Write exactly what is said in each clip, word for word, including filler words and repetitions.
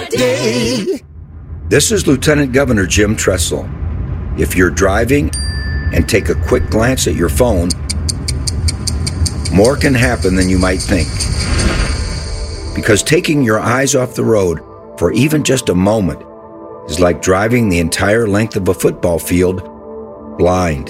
a day. This is Lieutenant Governor Jim Tressel. If you're driving and take a quick glance at your phone, more can happen than you might think. Because taking your eyes off the road for even just a moment is like driving the entire length of a football field blind.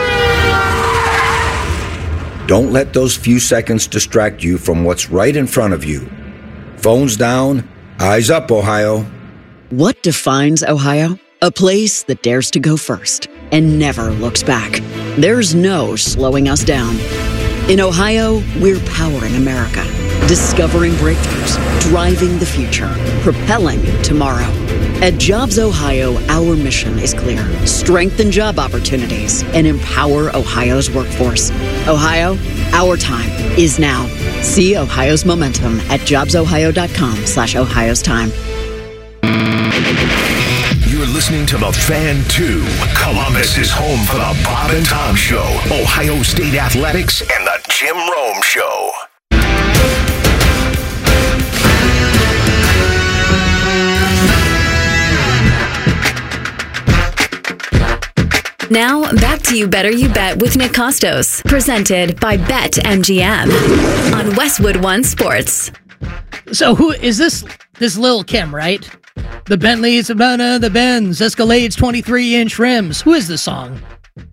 Don't let those few seconds distract you from what's right in front of you. Phones down, eyes up, Ohio. What defines Ohio? A place that dares to go first and never looks back. There's no slowing us down. In Ohio, we're powering America, discovering breakthroughs, driving the future, propelling tomorrow. At Jobs Ohio, our mission is clear. Strengthen job opportunities and empower Ohio's workforce. Ohio, our time is now. See Ohio's momentum at jobsohio.com slash Ohio's time. You're listening to The Fan two. Columbus is home for the Bob and Tom Show, Ohio State Athletics, and the Jim Rome Show. Now, back to You Better You Bet with Nick Costos, presented by BetMGM on Westwood One Sports. So who is this? This Lil' Kim, right? The Bentleys, Savannah, the Benz, Escalades, twenty-three inch rims. Who is this song?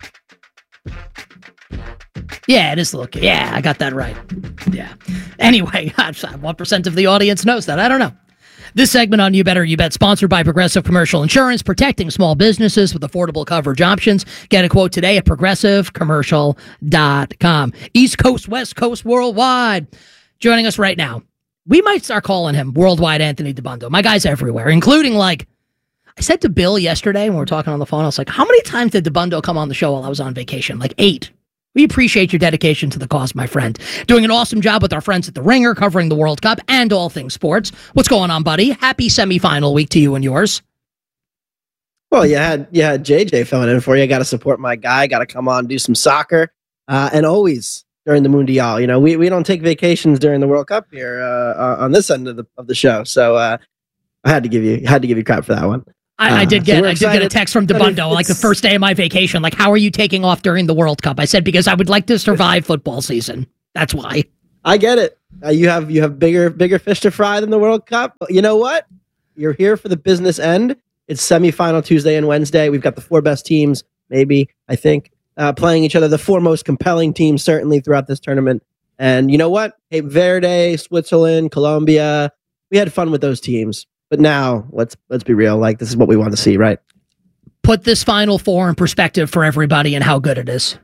Yeah, it is Lil' Kim. Yeah, I got that right. Yeah. Anyway, one percent of the audience knows that. I don't know. This segment on You Better You Bet, sponsored by Progressive Commercial Insurance, protecting small businesses with affordable coverage options. Get a quote today at progressive commercial dot com. East Coast, West Coast, worldwide. Joining us right now, we might start calling him Worldwide Anthony Dabbundo. My guy's everywhere, including, like, I said to Bill yesterday when we were talking on the phone, I was like, how many times did Dabbundo come on the show while I was on vacation? Like eight. We appreciate your dedication to the cause, my friend. Doing an awesome job with our friends at The Ringer, covering the World Cup and all things sports. What's going on, buddy? Happy semifinal week to you and yours. Well, you had you had J J filling in for you. Got to support my guy. Got to come on, do some soccer, uh, and always during the Mundial. You know, we, we don't take vacations during the World Cup here uh, on this end of the of the show. So uh, I had to give you had to give you crap for that one. I, I did get so I did get a text from Dabbundo like the first day of my vacation. Like, how are you taking off during the World Cup? I said, because I would like to survive football season. That's why. I get it. Uh, you have you have bigger bigger fish to fry than the World Cup. But you know what? You're here for the business end. It's semifinal Tuesday and Wednesday. We've got the four best teams, maybe, I think, uh, playing each other. The four most compelling teams, certainly, throughout this tournament. And you know what? Cape Verde, Switzerland, Colombia. We had fun with those teams. But now, let's let's be real. Like, this is what we want to see, right? Put this Final Four in perspective for everybody and how good it is.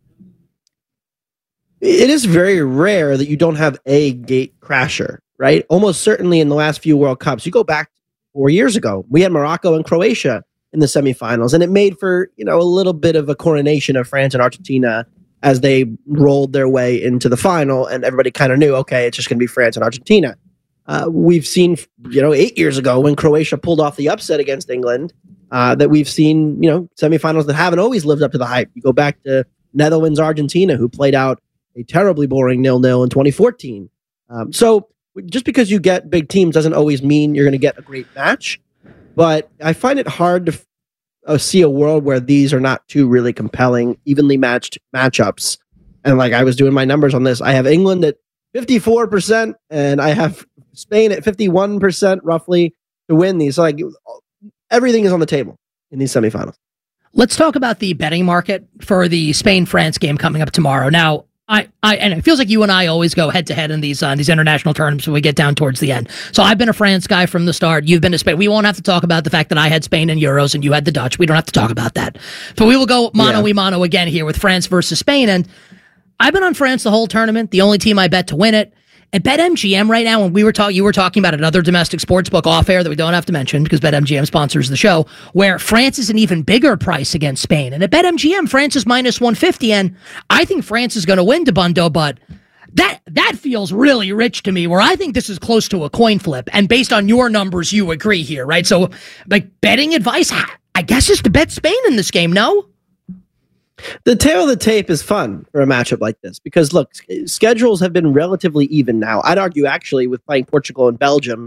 It is very rare that you don't have a gate crasher, right? Almost certainly in the last few World Cups. You go back four years ago, we had Morocco and Croatia in the semifinals, and it made for, you know, a little bit of a coronation of France and Argentina as they rolled their way into the final, and everybody kind of knew, okay, it's just going to be France and Argentina. Uh, we've seen, you know, eight years ago when Croatia pulled off the upset against England, uh, that we've seen, you know, semifinals that haven't always lived up to the hype. You go back to Netherlands, Argentina, who played out a terribly boring nil-nil in twenty fourteen. Um, so just because you get big teams doesn't always mean you're going to get a great match. But I find it hard to uh, see a world where these are not two really compelling, evenly matched matchups. And like I was doing my numbers on this, I have England at fifty-four percent, and I have Spain at fifty-one percent roughly to win these. So like everything is on the table in these semifinals. Let's talk about the betting market for the Spain-France game coming up tomorrow. Now, I, I and it feels like you and I always go head to head in these uh, these international tournaments when we get down towards the end. So I've been a France guy from the start. You've been to Spain. We won't have to talk about the fact that I had Spain in Euros and you had the Dutch. We don't have to talk about that. So we will go mano a mano again here with France versus Spain. And I've been on France the whole tournament. The only team I bet to win it. At BetMGM right now, when we were talking, you were talking about another domestic sports book off air that we don't have to mention because BetMGM sponsors the show, where France is an even bigger price against Spain. And at BetMGM, France is minus one fifty, and I think France is going to win, Dabbundo, but that that feels really rich to me, where I think this is close to a coin flip. And based on your numbers, you agree here, right? So, like, betting advice, I guess, is to bet Spain in this game, no? The tail of the tape is fun for a matchup like this because, look, schedules have been relatively even now. I'd argue, actually, with playing Portugal and Belgium,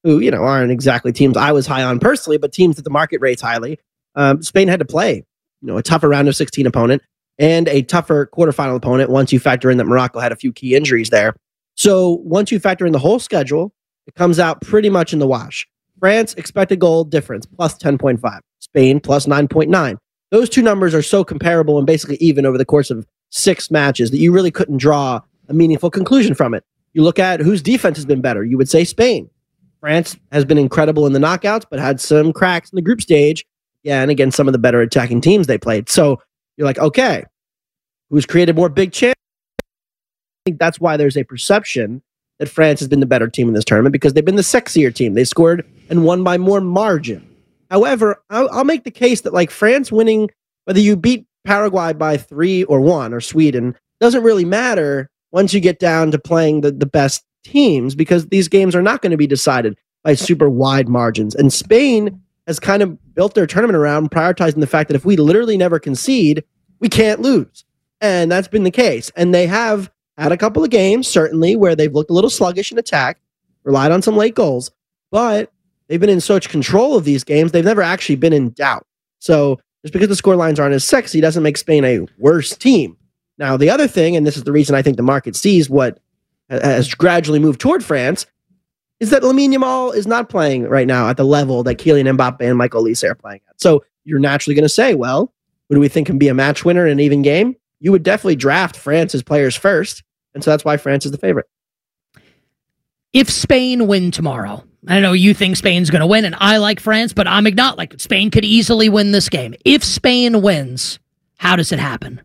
who, you know, aren't exactly teams I was high on personally, but teams that the market rates highly. Um, Spain had to play, you know, a tougher round of sixteen opponent and a tougher quarterfinal opponent once you factor in that Morocco had a few key injuries there. So once you factor in the whole schedule, it comes out pretty much in the wash. France expected goal difference plus ten point five. Spain plus nine point nine. Those two numbers are so comparable and basically even over the course of six matches that you really couldn't draw a meaningful conclusion from it. You look at whose defense has been better. You would say Spain. France has been incredible in the knockouts, but had some cracks in the group stage. Yeah, and against some of the better attacking teams they played. So you're like, okay, who's created more big chances? I think that's why there's a perception that France has been the better team in this tournament because they've been the sexier team. They scored and won by more margin. However, I'll, I'll make the case that like France winning, whether you beat Paraguay by three or one or Sweden, doesn't really matter once you get down to playing the, the best teams because these games are not going to be decided by super wide margins. And Spain has kind of built their tournament around prioritizing the fact that if we literally never concede, we can't lose. And that's been the case. And they have had a couple of games, certainly, where they've looked a little sluggish in attack, relied on some late goals, but they've been in such control of these games, they've never actually been in doubt. So just because the score lines aren't as sexy doesn't make Spain a worse team. Now, the other thing, and this is the reason I think the market sees what has gradually moved toward France, is that Lamine Yamal is not playing right now at the level that Kylian Mbappe and Michael Olise are playing at. So you're naturally going to say, well, who do we think can be a match winner in an even game? You would definitely draft France's players first, and so that's why France is the favorite. If Spain win tomorrow, I know you think Spain's going to win, and I like France, but I'm not like Spain could easily win this game. If Spain wins, how does it happen?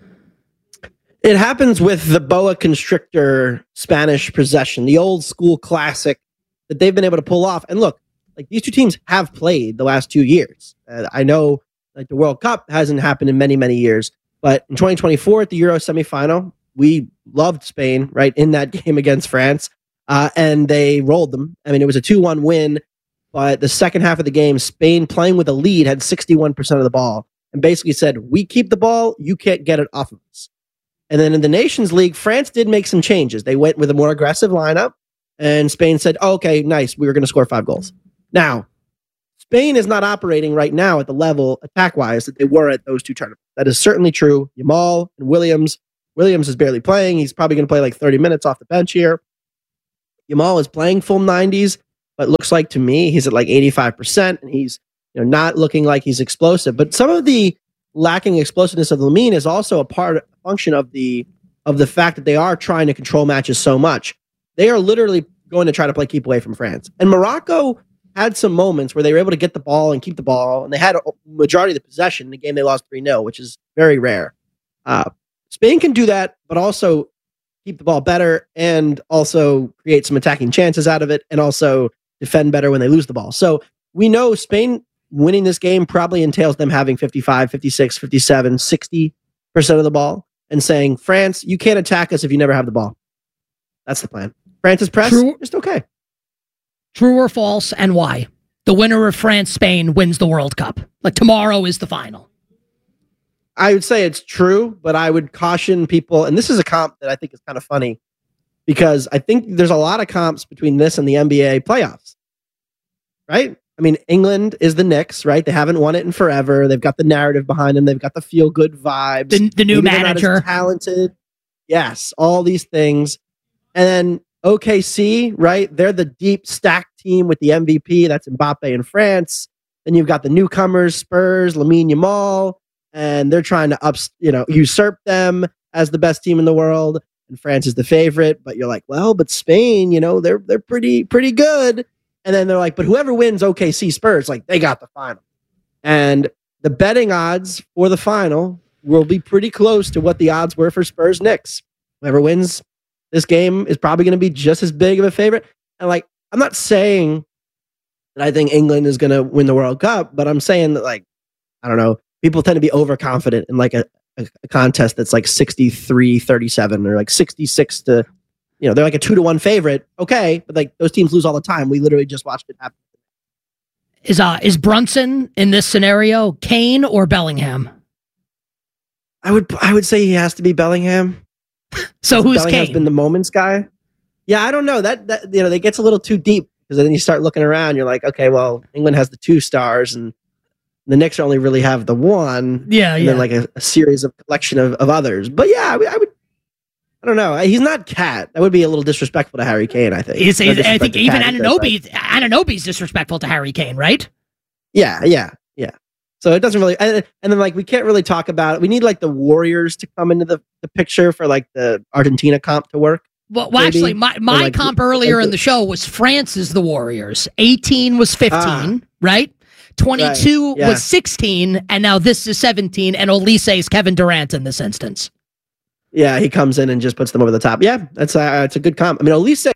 It happens with the boa constrictor Spanish possession, the old school classic that they've been able to pull off. And look, like these two teams have played the last two years. Uh, I know like the World Cup hasn't happened in many, many years, but in twenty twenty-four at the Euro semifinal, we loved Spain, right, in that game against France, uh, and they rolled them. I mean, it was a two one win, but the second half of the game, Spain playing with a lead had sixty-one percent of the ball and basically said, we keep the ball, you can't get it off of us. And then in the Nations League, France did make some changes. They went with a more aggressive lineup, and Spain said, oh, okay, nice, we were going to score five goals. Now, Spain is not operating right now at the level, attack-wise, that they were at those two tournaments. That is certainly true. Yamal and Williams. Williams is barely playing. He's probably going to play like thirty minutes off the bench here. Yamal is playing full nineties, but looks like to me he's at like eighty-five percent, and he's you know not looking like he's explosive. But some of the lacking explosiveness of Lamine is also a part, a function of the of the fact that they are trying to control matches so much. They are literally going to try to play keep away from France. And Morocco had some moments where they were able to get the ball and keep the ball, and they had a majority of the possession in the game they lost three nil, which is very rare. Uh, Spain can do that, but also keep the ball better and also create some attacking chances out of it and also defend better when they lose the ball. So we know Spain winning this game probably entails them having fifty-five, fifty-six, fifty-seven, sixty percent of the ball and saying, France, you can't attack us if you never have the ball. That's the plan. France's press, True. just okay. True or false, and why? The winner of France-Spain wins the World Cup. Like tomorrow is the final. I would say it's true, but I would caution people, and this is a comp that I think is kind of funny because I think there's a lot of comps between this and the N B A playoffs, right? I mean, England is the Knicks, right? They haven't won it in forever. They've got the narrative behind them. They've got the feel-good vibes. The, the new Maybe manager. They're not as talented. Yes, all these things. And then O K C, right? They're the deep stacked team with the M V P. That's Mbappe in France. Then you've got the newcomers, Spurs, Lamine Yamal, and they're trying to up, you know, usurp them as the best team in the world. And France is the favorite, but you're like, well, but Spain, you know, they're they're pretty pretty good. And then they're like, but whoever wins O K C Spurs, like they got the final. And the betting odds for the final will be pretty close to what the odds were for Spurs Knicks. Whoever wins this game is probably going to be just as big of a favorite. And like, I'm not saying that I think England is going to win the World Cup, but I'm saying that like, I don't know, people tend to be overconfident in like a, a, a contest that's like sixty-three thirty-seven or like sixty-six to, you know, they're like a two to one favorite. Okay. But like those teams lose all the time. We literally just watched it happen. Is, uh, is Brunson in this scenario Kane or Bellingham? I would, I would say he has to be Bellingham. So who's Bellingham's Kane? been the moments guy. Yeah, I don't know. That that you know, that gets a little too deep. because then you start looking around. You're like, okay, well, England has the two stars, and the Knicks only really have the one. Yeah, and yeah. then like a, a series of collection of, of others. But yeah, I, would- I would. I don't know. He's not Cat. That would be a little disrespectful to Harry Kane. I think. He's, No he's, I disrespect think to even Cat, because, like, Anunoby, Anunoby's disrespectful to Harry Kane, right? Yeah, yeah, yeah. So it doesn't really, and, and then like we can't really talk about it. We need like the Warriors to come into the, the picture for like the Argentina comp to work. Well, well maybe. actually, my, my like, comp earlier like in the show was France's the Warriors. eighteen was fifteen, right? twenty-two Right, yeah. was sixteen, and now this is seventeen, and Olise's Kevin Durant in this instance. Yeah, he comes in and just puts them over the top. Yeah, that's a, that's a good comp. I mean, Olise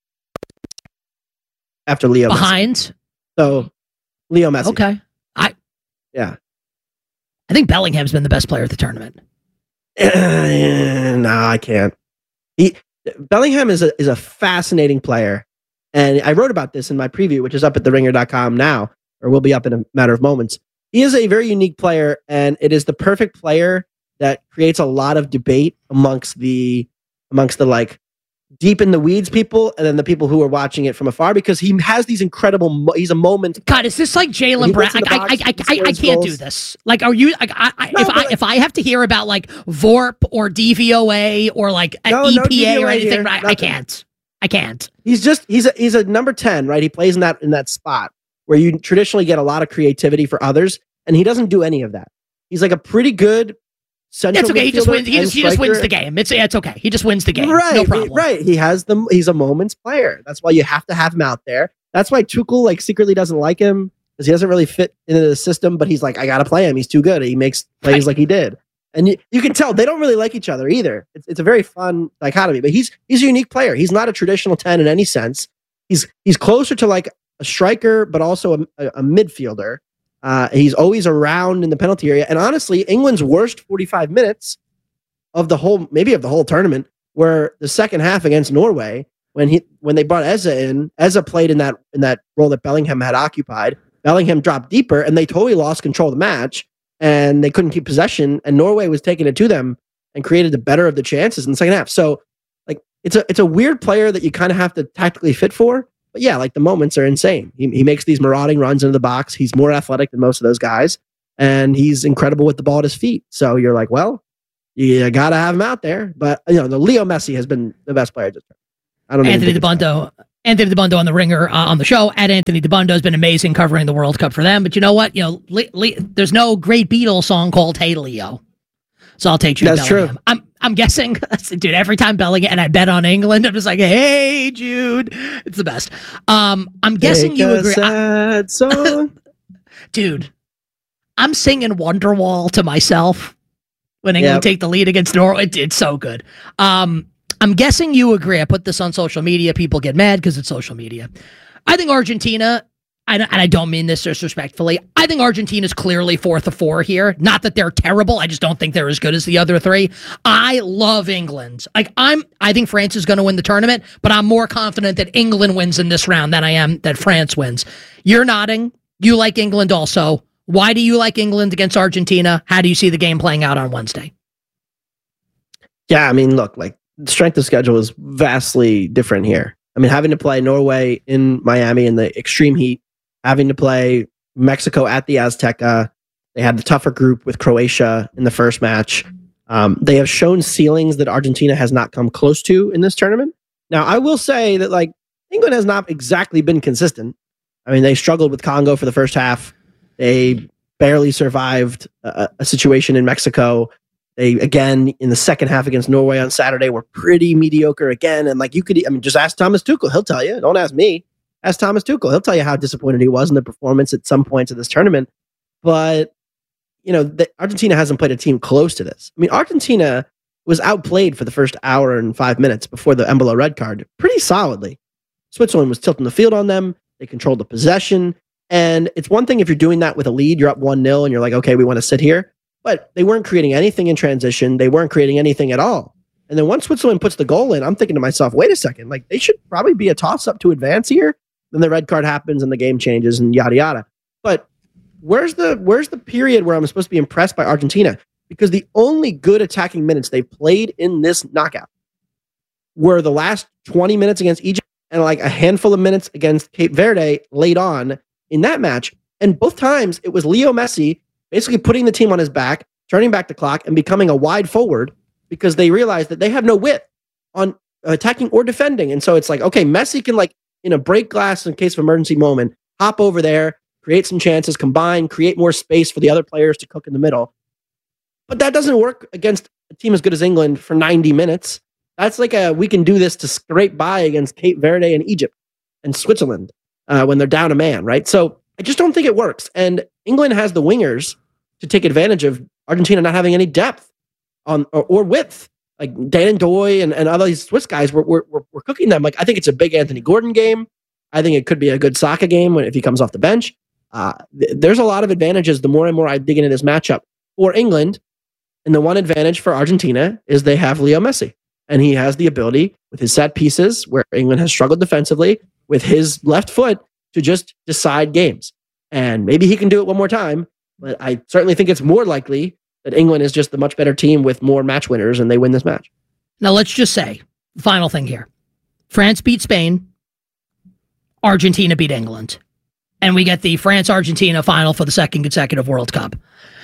after Leo Messi. Behind? So Leo Messi. Okay. I Yeah. I think Bellingham's been the best player at the tournament. Uh, no, I can't. He Bellingham is a is a fascinating player, and I wrote about this in my preview, which is up at the ringer dot com now, or will be up in a matter of moments. He is a very unique player, and it is the perfect player that creates a lot of debate amongst the amongst the like deep in the weeds people, and then the people who are watching it from afar, because he has these incredible. Mo- he's a moment. God, is this like Jalen He Brown? gets in the I, I, box, I, he I, I scores can't do goals. this. Like, are you? Like, I, I, No, if but I like- if I have to hear about like VORP or D V O A or like an No, E no P A D V O A or anything, here, I, I nothing. can't. I can't. He's just he's a he's a number ten, right? He plays in that in that spot where you traditionally get a lot of creativity for others, and he doesn't do any of that. He's like a pretty good central It's okay. He just midfielder wins. He and just, he just wins striker. the game. It's it's okay. He just wins the game. Right, No problem. right. He has the he's a moments player. That's why you have to have him out there. That's why Tuchel like secretly doesn't like him, because he doesn't really fit into the system. But he's like, I gotta play him. He's too good. He makes plays Right. like he did, and you, you can tell they don't really like each other either. It's it's a very fun dichotomy. But he's he's a unique player. He's not a traditional ten in any sense. He's he's closer to like a striker, but also a, a, a midfielder. Uh, he's always around in the penalty area. And honestly, England's worst forty-five minutes of the whole, maybe of the whole tournament, were the second half against Norway, when he when they brought Eze in. Eze played in that in that role that Bellingham had occupied. Bellingham dropped deeper, and they totally lost control of the match, and they couldn't keep possession. And Norway was taking it to them and created the better of the chances in the second half. So, like, it's a it's a weird player that you kind of have to tactically fit for. But yeah, like the moments are insane. He he makes these marauding runs into the box. He's more athletic than most of those guys, and he's incredible with the ball at his feet. So you're like, well, you gotta have him out there. But you know, the Leo Messi has been the best player. Just I don't. Anthony even think it's DeBundo. Anthony DeBundo on the Ringer uh, on the show at Anthony DeBundo has been amazing covering the World Cup for them. But you know what? You know, Le- Le- there's no great Beatles song called "Hey Leo," so I'll take you. That's Bellingham. true. I'm I'm guessing, dude. Every time Bellingham and I bet on England, I'm just like, "Hey, Jude," it's the best. Um, I'm guessing Take you a agree, I- sad song. dude. I'm singing Wonderwall to myself when England Yep. take the lead against Norway. It, it's so good. Um, I'm guessing you agree. I put this on social media. People get mad because it's social media. I think Argentina, I, and I don't mean this disrespectfully, I think Argentina's clearly fourth of four here. Not that they're terrible. I just don't think they're as good as the other three. I love England. Like I'm, I think France is going to win the tournament, but I'm more confident that England wins in this round than I am that France wins. You're nodding. You like England also. Why do you like England against Argentina? How do you see the game playing out on Wednesday? Yeah, I mean, look, like the strength of schedule is vastly different here. I mean, having to play Norway in Miami in the extreme heat, having to play Mexico at the Azteca. They had the tougher group with Croatia in the first match. Um, they have shown ceilings that Argentina has not come close to in this tournament. Now, I will say that like England has not exactly been consistent. I mean, they struggled with Congo for the first half. They barely survived a, a situation in Mexico. They, again, in the second half against Norway on Saturday, were pretty mediocre again. And like you could, I mean, just ask Thomas Tuchel. He'll tell you. Don't ask me. Ask Thomas Tuchel. He'll tell you how disappointed he was in the performance at some points of this tournament. But, you know, the, Argentina hasn't played a team close to this. I mean, Argentina was outplayed for the first hour and five minutes before the Embolo red card pretty solidly. Switzerland was tilting the field on them. They controlled the possession. And it's one thing if you're doing that with a lead, you're up one nil and you're like, okay, we want to sit here. But they weren't creating anything in transition. They weren't creating anything at all. And then once Switzerland puts the goal in, I'm thinking to myself, wait a second, like they should probably be a toss-up to advance here. Then the red card happens and the game changes and yada yada. But where's the where's the period where I'm supposed to be impressed by Argentina? Because the only good attacking minutes they've played in this knockout were the last twenty minutes against Egypt and like a handful of minutes against Cape Verde late on in that match. And both times it was Leo Messi basically putting the team on his back, turning back the clock, and becoming a wide forward because they realized that they have no width on attacking or defending. And so it's like, okay, Messi can, like, in a break glass in case of emergency moment, hop over there, create some chances, combine, create more space for the other players to cook in the middle. But that doesn't work against a team as good as England for ninety minutes. That's like a, we can do this to scrape by against Cape Verde and Egypt and Switzerland uh, when they're down a man, right? So I just don't think it works. And England has the wingers to take advantage of Argentina not having any depth on or, or width. Like Dan Doy and, and other these Swiss guys, we're, we're, we're cooking them. Like, I think it's a big Anthony Gordon game. I think it could be a good Saka game when, if he comes off the bench. Uh, th- there's a lot of advantages the more and more I dig into this matchup for England. And the one advantage for Argentina is they have Leo Messi. And he has the ability with his set pieces, where England has struggled defensively, with his left foot to just decide games. And maybe he can do it one more time. But I certainly think it's more likely that England is just the much better team with more match winners and they win this match. Now, let's just say, final thing here. France beat Spain. Argentina beat England. And we get the France-Argentina final for the second consecutive World Cup.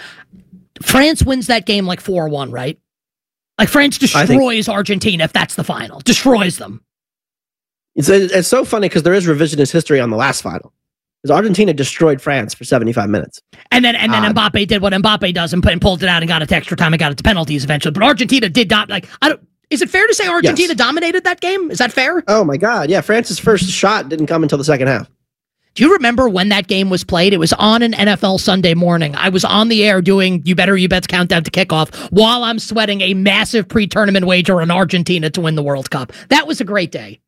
France wins that game like four one, right? Like, France destroys think, Argentina if that's the final. Destroys them. It's, it's so funny because there is revisionist history on the last final. Because Argentina destroyed France for seventy-five minutes. And then and then uh, Mbappe did what Mbappe does and, put, and pulled it out and got it to extra time and got it to penalties eventually. But Argentina did not, like, I don't, is it fair to say Argentina yes. dominated that game? Is that fair? Oh my God. Yeah, France's first shot didn't come until the second half. Do you remember when that game was played? It was on an N F L Sunday morning. I was on the air doing You Better You Bet's countdown to kickoff while I'm sweating a massive pre-tournament wager on Argentina to win the World Cup. That was a great day.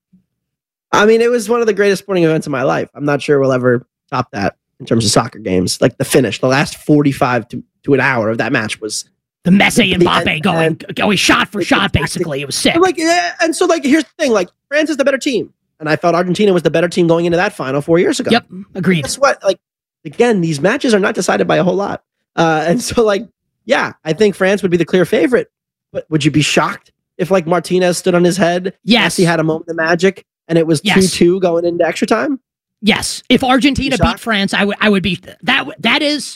I mean, it was one of the greatest sporting events of my life. I'm not sure we'll ever top that in terms of soccer games. Like the finish, the last forty-five to, to an hour of that match was the Messi and Mbappe going, going shot for shot, basically. It was sick. Like, yeah, and so, like, here's the thing. Like, France is the better team. And I thought Argentina was the better team going into that final four years ago. Yep, agreed. Guess what? Like, again, these matches are not decided by a whole lot. Uh, and so, like, yeah, I think France would be the clear favorite. But would you be shocked if, like, Martinez stood on his head? Yes. Messi had a moment of magic, and it was yes. two two going into extra time? Yes. If Argentina beat France, I would I would be that that is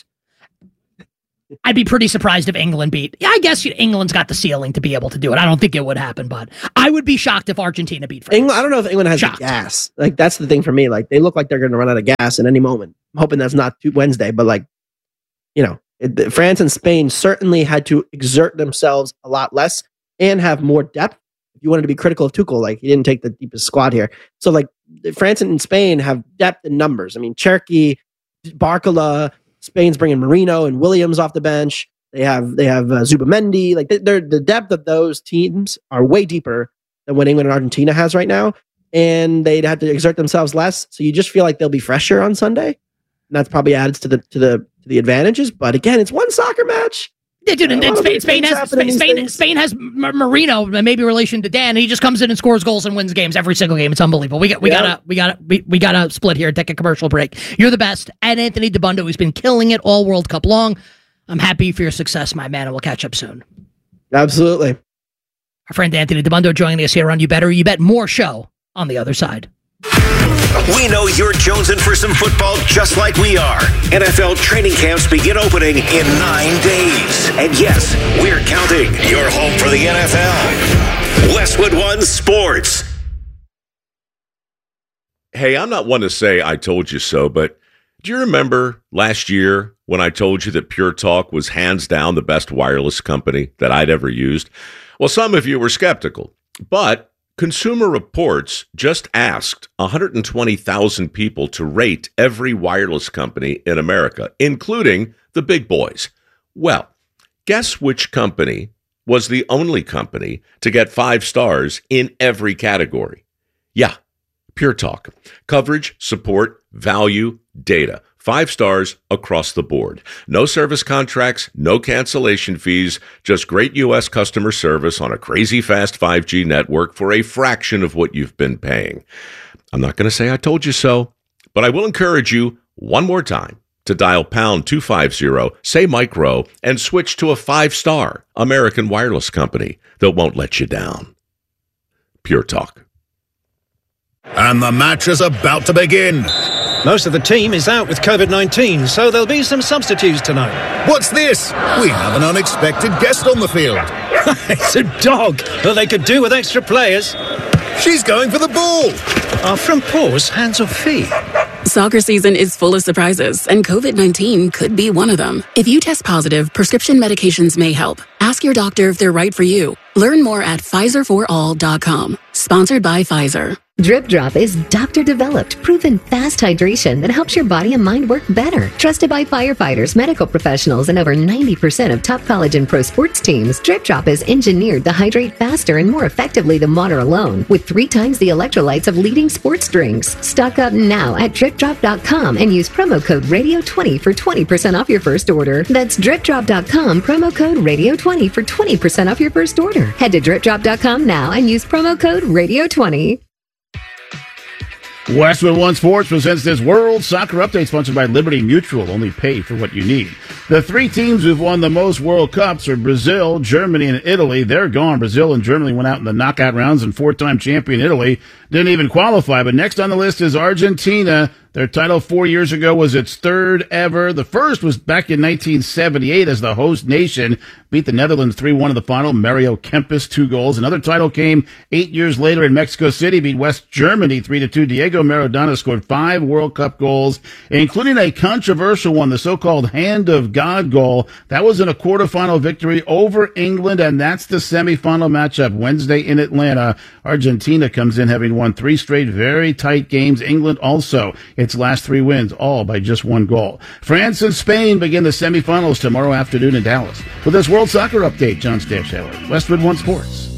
I'd be pretty surprised if England beat. Yeah, I guess England's got the ceiling to be able to do it. I don't think it would happen, but I would be shocked if Argentina beat France. England, I don't know if England has shocked. the gas. Like, that's the thing for me. Like, they look like they're going to run out of gas at any moment. I'm hoping that's not Wednesday, but, like, you know, it, France and Spain certainly had to exert themselves a lot less and have more depth. If you wanted to be critical of Tuchel, like, he didn't take the deepest squad here. So, like, France and Spain have depth in numbers. I mean, Cherki, Barcola, Spain's bringing Marino and Williams off the bench. They have they have uh, Zubamendi. Like, they're, the depth of those teams are way deeper than what England and Argentina has right now, and they'd have to exert themselves less. So you just feel like they'll be fresher on Sunday, and that's probably adds to the to the to the advantages. But again, it's one soccer match. Yeah, dude, and, and Spain, Spain has Spain, Spain, Spain has Marino, maybe relation to Dan. He just comes in and scores goals and wins games every single game. It's unbelievable. We got we yeah. gotta we gotta we, we gotta split here and take a commercial break. You're the best, and Anthony Dabbundo, who's been killing it all World Cup long. I'm happy for your success, my man, and we'll catch up soon. Absolutely. Our friend Anthony Dabbundo joining us here on You Better You Bet. More show on the other side. We know you're jonesing for some football just like we are. N F L training camps begin opening in nine days. And yes, we're counting. You're home for the N F L. Westwood One Sports. Hey, I'm not one to say I told you so, but do you remember last year when I told you that Pure Talk was hands down the best wireless company that I'd ever used? Well, some of you were skeptical, but Consumer Reports just asked one hundred twenty thousand people to rate every wireless company in America, including the big boys. Well, guess which company was the only company to get five stars in every category? Yeah, Pure Talk. Coverage, support, value, data. Five stars across the board. No service contracts, no cancellation fees, just great U S customer service on a crazy fast five G network for a fraction of what you've been paying. I'm not going to say I told you so, but I will encourage you one more time to dial pound two fifty, say micro, and switch to a five-star American wireless company that won't let you down. Pure Talk. And the match is about to begin. Most of the team is out with COVID nineteen, so there'll be some substitutes tonight. What's this? We have an unexpected guest on the field. It's a dog, but they could do with extra players. She's going for the ball. Are front paws hands or feet? Soccer season is full of surprises, and COVID nineteen could be one of them. If you test positive, prescription medications may help. Ask your doctor if they're right for you. Learn more at Pfizer for all dot com. Sponsored by Pfizer. Drip Drop is doctor-developed, proven fast hydration that helps your body and mind work better. Trusted by firefighters, medical professionals, and over ninety percent of top college and pro sports teams, Drip Drop is engineered to hydrate faster and more effectively than water alone, with three times the electrolytes of leading sports drinks. Stock up now at drip drop dot com and use promo code radio twenty for twenty percent off your first order. That's drip drop dot com, promo code radio twenty for twenty percent off your first order. Head to drip drop dot com now and use promo code radio twenty. Westwood One Sports presents this World Soccer Update, sponsored by Liberty Mutual. Only pay for what you need. The three teams who've won the most World Cups are Brazil, Germany, and Italy. They're gone. Brazil and Germany went out in the knockout rounds, and four-time champion Italy didn't even qualify. But next on the list is Argentina. Their title four years ago was its third ever. The first was back in nineteen seventy-eight as the host nation. Beat the Netherlands three one in the final. Mario Kempes, two goals. Another title came eight years later in Mexico City. Beat West Germany three to two. Diego Maradona scored five World Cup goals, including a controversial one, the so-called Hand of God goal. That was in a quarterfinal victory over England, and that's the semifinal matchup Wednesday in Atlanta. Argentina comes in having won three straight very tight games. England also. Its last three wins, all by just one goal. France and Spain begin the semifinals tomorrow afternoon in Dallas. With this World Soccer Update, John Stasheller, Westwood One Sports.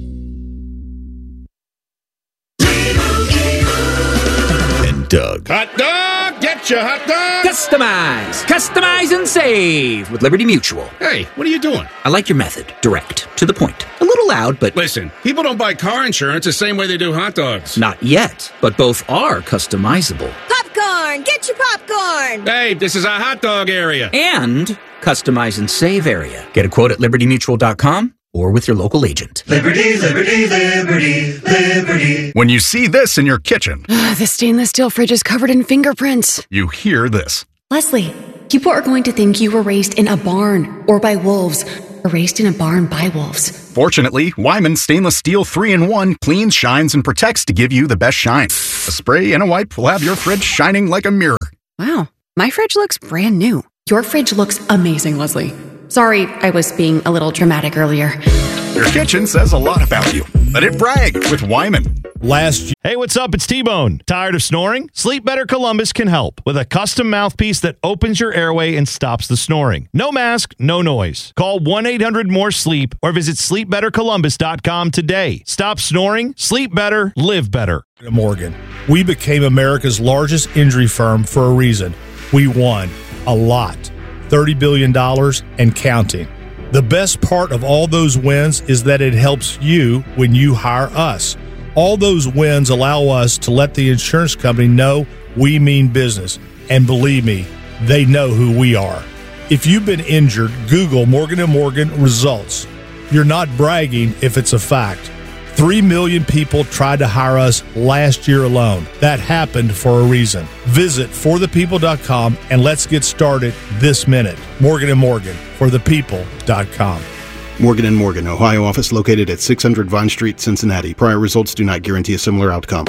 And Doug. Hot dog! Get your hot dog! Customize! Customize and save with Liberty Mutual. Hey, what are you doing? I like your method. Direct. To the point. A little loud, but... Listen, people don't buy car insurance the same way they do hot dogs. Not yet, but both are customizable. Popcorn! Get your popcorn! Hey, this is our hot dog area. And customize and save area. Get a quote at liberty mutual dot com or with your local agent. Liberty, liberty, liberty, liberty. When you see this in your kitchen... The stainless steel fridge is covered in fingerprints. You hear this. Leslie, people are going to think you were raised in a barn or by wolves. Or raised in a barn by wolves. Fortunately, Wyman Stainless Steel three in one cleans, shines, and protects to give you the best shine. A spray and a wipe will have your fridge shining like a mirror. Wow, my fridge looks brand new. Your fridge looks amazing, Leslie. Sorry, I was being a little dramatic earlier. Your kitchen says a lot about you. Let it brag with Wyman. Last Hey, what's up? It's T-Bone. Tired of snoring? Sleep Better Columbus can help with a custom mouthpiece that opens your airway and stops the snoring. No mask, no noise. Call one eight hundred more sleep or visit sleep better columbus dot com today. Stop snoring, sleep better, live better. Morgan, we became America's largest injury firm for a reason. We won a lot. thirty billion dollars and counting. The best part of all those wins is that it helps you when you hire us. All those wins allow us to let the insurance company know we mean business. And believe me, they know who we are. If you've been injured, Google Morgan and Morgan results. You're not bragging if it's a fact. Three million people tried to hire us last year alone. That happened for a reason. Visit for the people dot com and let's get started this minute. Morgan and Morgan, for the people dot com. Morgan and Morgan, Ohio office located at six hundred Vine Street, Cincinnati. Prior results do not guarantee a similar outcome.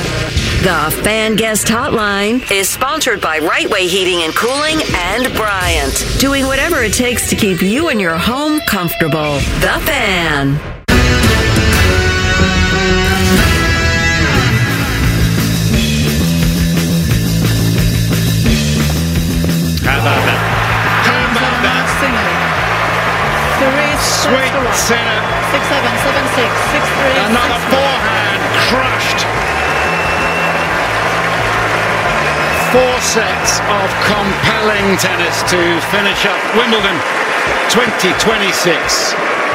The Fan Guest Hotline is sponsored by Right Way Heating and Cooling and Bryant, doing whatever it takes to keep you and your home comfortable. The Fan. How about that? How about that? Sweet center. Six seven seven six six three. Another forehand crushed. Four sets of compelling tennis to finish up Wimbledon twenty twenty-six.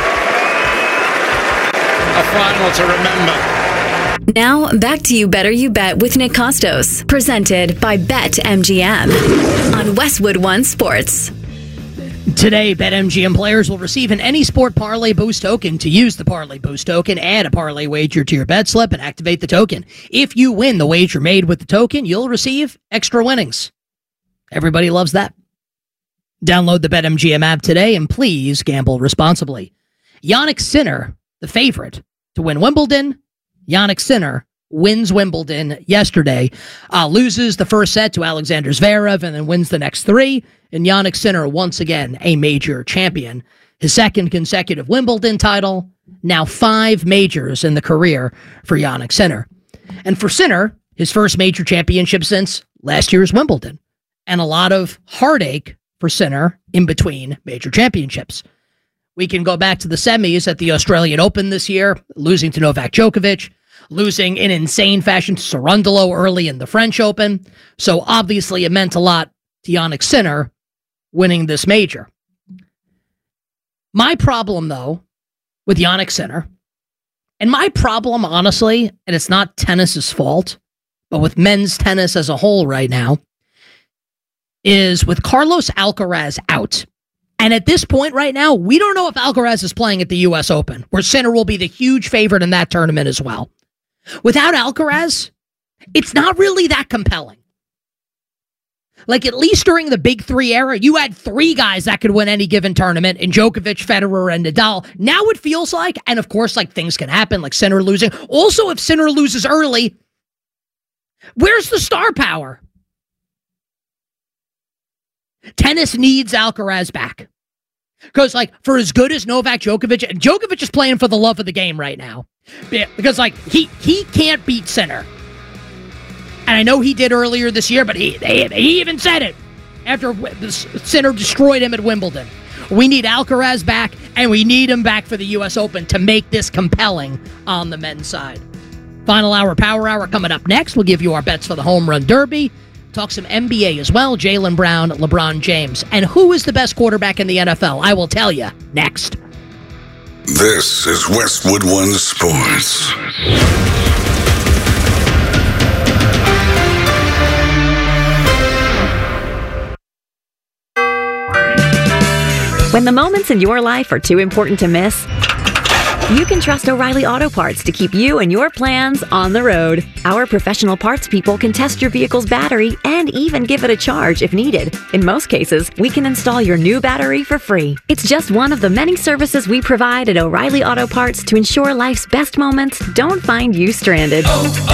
A final to remember. Now, back to You Better You Bet with Nick Costos, presented by BetMGM on Westwood One Sports. Today, BetMGM players will receive an Any Sport Parlay Boost token. To use the Parlay Boost token, add a parlay wager to your bet slip and activate the token. If you win the wager made with the token, you'll receive extra winnings. Everybody loves that. Download the BetMGM app today and please gamble responsibly. Jannik Sinner, the favorite to win Wimbledon. Jannik Sinner wins Wimbledon yesterday, uh, loses the first set to Alexander Zverev, and then wins the next three. And Jannik Sinner, once again, a major champion. His second consecutive Wimbledon title, now five majors in the career for Jannik Sinner. And for Sinner, his first major championship since last year's Wimbledon. And a lot of heartache for Sinner in between major championships. We can go back to the semis at the Australian Open this year, losing to Novak Djokovic, losing in insane fashion to Cerundolo early in the French Open. So obviously it meant a lot to Jannik Sinner winning this major. My problem, though, with Jannik Sinner, and my problem, honestly, and it's not tennis's fault, but with men's tennis as a whole right now, is with Carlos Alcaraz out. And at this point right now, we don't know if Alcaraz is playing at the U S Open, where Sinner will be the huge favorite in that tournament as well. Without Alcaraz, it's not really that compelling. Like, at least during the Big Three era, you had three guys that could win any given tournament in Djokovic, Federer, and Nadal. Now it feels like, and of course, like, things can happen, like Sinner losing. Also, if Sinner loses early, where's the star power? Tennis needs Alcaraz back. Because, like, for as good as Novak Djokovic, and Djokovic is playing for the love of the game right now. Because, like, he, he can't beat Sinner. And I know he did earlier this year, but he, he, he even said it after Sinner destroyed him at Wimbledon. We need Alcaraz back, and we need him back for the U S Open to make this compelling on the men's side. Final hour, Power Hour coming up next. We'll give you our bets for the Home Run Derby. Talk some N B A as well. Jaylen Brown, LeBron James. And who is the best quarterback in the N F L? I will tell you next. This is Westwood One Sports. When the moments in your life are too important to miss, you can trust O'Reilly Auto Parts to keep you and your plans on the road. Our professional parts people can test your vehicle's battery and even give it a charge if needed. In most cases, we can install your new battery for free. It's just one of the many services we provide at O'Reilly Auto Parts to ensure life's best moments don't find you stranded.